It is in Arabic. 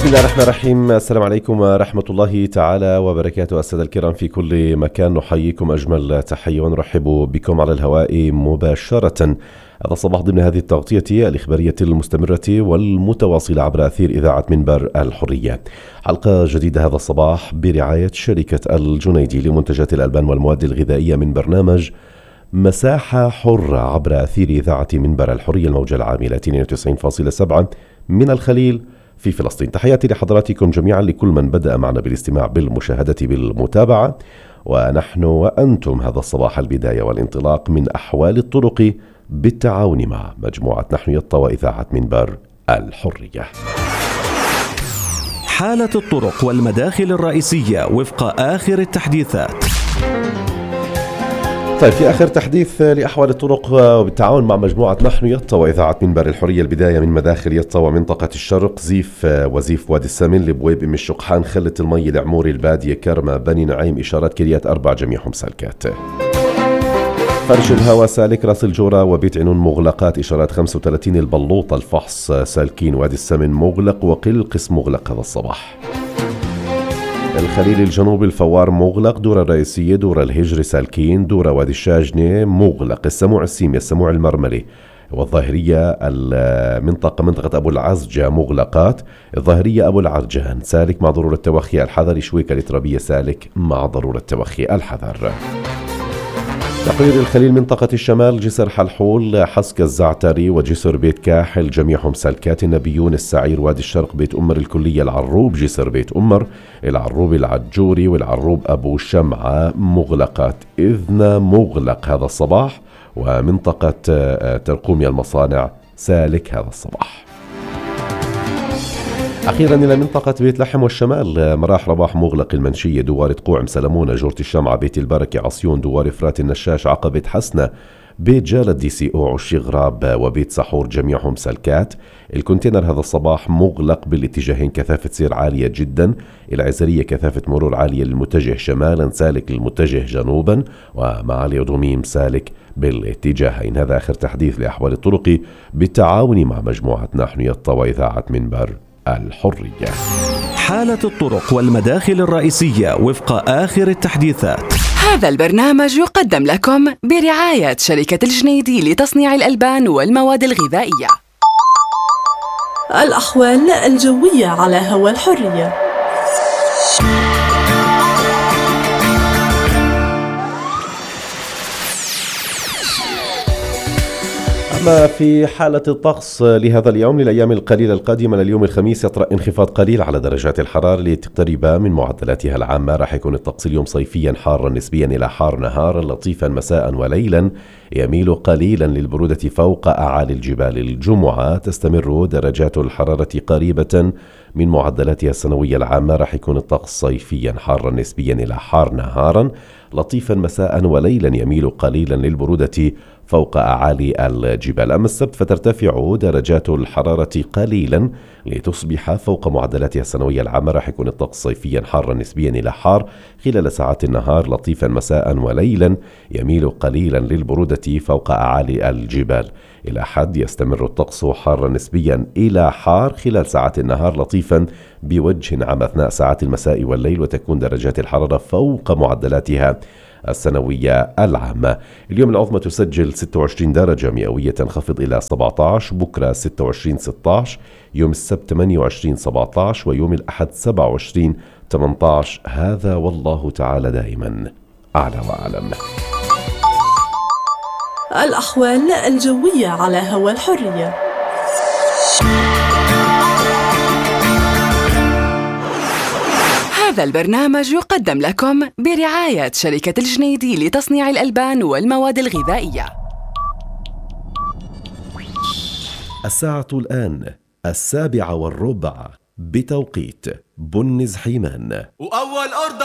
بسم الله الرحمن الرحيم. السلام عليكم ورحمة الله تعالى وبركاته. السادة الكرام في كل مكان، نحييكم أجمل تحية ونرحب بكم على الهواء مباشرة هذا الصباح ضمن هذه التغطية الإخبارية المستمرة والمتواصلة عبر أثير إذاعة منبر الحرية. حلقة جديدة هذا الصباح برعاية شركة الجنيدي لمنتجات الألبان والمواد الغذائية من برنامج مساحة حرة عبر أثير إذاعة منبر الحرية الموجة العاملة 92.7 من الخليل في فلسطين. تحياتي لحضراتكم جميعا، لكل من بدأ معنا بالاستماع بالمشاهدة بالمتابعة، ونحن وأنتم هذا الصباح البداية والانطلاق من أحوال الطرق بالتعاون مع مجموعة نحن يطا وإذاعة منبر الحرية. حالة الطرق والمداخل الرئيسية وفق آخر التحديثات. طيب، في آخر تحديث لأحوال الطرق وبالتعاون مع مجموعة نحن يطا وإذاعة منبر الحرية، البداية من مداخل يطا ومنطقة الشرق، زيف وزيف وادي السمن، لبويب أم الشقحان، خلة المي، العموري، البادية، كرمة، بني نعيم، إشارات كريات 4 جميعهم سالكات. فرش الهوى سالك، راس الجورة وبيت عنون مغلقات، إشارات 35، البلوطة، الفحص سالكين، وادي السمن مغلق وقل قسم مغلق هذا الصباح. الخليل الجنوبي الفوار مغلق، دورة الرئيسية، دورة الهجر سالكين، دورة وادي الشاجنة مغلق، السموع السيمية، السموع المرملي والظاهرية، منطقة أبو العزجة مغلقات، الظاهرية أبو العرجان سالك مع ضرورة توخي الحذر، شويكة الترابية سالك مع ضرورة توخي الحذر. تقرير الخليل منطقة الشمال، جسر حلحول، حسك الزعتري وجسر بيت كاحل جميعهم سلكات، النبيون، السعير، وادي الشرق، بيت أمر الكلية، العروب، جسر بيت أمر، العروب العجوري والعروب أبو شمعة مغلقات، إذن مغلق هذا الصباح، ومنطقة ترقوميا المصانع سالك هذا الصباح. أخيرا إلى منطقة بيت لحم والشمال، مراح رباح مغلق، المنشية، دوارة قوعم، سلمونة، جورة الشمعة، بيت البركة، عصيون، دوار فرات النشاش، عقبة حسنة، بيت جالة، دي سي او، عشي غراب وبيت سحور جميعهم سلكات. الكونتينر هذا الصباح مغلق بالاتجاهين، كثافة سير عالية جدا، العزرية كثافة مرور عالية للمتجه شمالا، سالك للمتجه جنوبا، ومعالي ضميم سالك بالاتجاهين. هذا آخر تحديث لأحوال الطرق بالتعاون مع مجموعة نحن يطا وإذاعة منبر الحرية. حالة الطرق والمداخل الرئيسية وفق آخر التحديثات. هذا البرنامج يقدم لكم برعاية شركة الجنيدي لتصنيع الألبان والمواد الغذائية. الأحوال الجوية على هوا الحرية. أما في حالة الطقس لهذا اليوم، للأيام القليلة القادمة، لليوم الخميس يطرأ انخفاض قليل على درجات الحرارة لتقترب من معدلاتها العامة. راح يكون الطقس اليوم صيفيا حارا نسبيا إلى حار نهارا، لطيفا مساء وليلا، يميل قليلا للبرودة فوق أعالي الجبال. الجمعة تستمر درجات الحرارة قريبة من معدلاتها السنوية العامة. راح يكون الطقس صيفيا حارا نسبيا إلى حار نهارا، لطيفا مساء وليلا، يميل قليلا للبرودة فوق أعالي الجبال. أما السبت فترتفع درجات الحرارة قليلا لتصبح فوق معدلاتها السنوية العامة. راح يكون الطقس صيفيا حارا نسبيا إلى حار خلال ساعات النهار، لطيفا مساء وليلا، يميل قليلا للبرودة فوق أعالي الجبال. إلى حد يستمر الطقس حارا نسبيا إلى حار خلال ساعات النهار، لطيفا بوجه عام أثناء ساعات المساء والليل، وتكون درجات الحرارة فوق معدلاتها السنوية العامة. اليوم العظمى تسجل 26 درجة مئوية، تنخفض إلى 17، بكرة 26 16، يوم السبت 28 17، ويوم الأحد 27 18. هذا والله تعالى دائما أعلى وأعلم. الأحوال الجوية على هوا الحرية. هذا البرنامج يقدم لكم برعاية شركة الجنيدي لتصنيع الألبان والمواد الغذائية. الساعة الآن 7:15 بتوقيت بنز حيمان. وأول أرض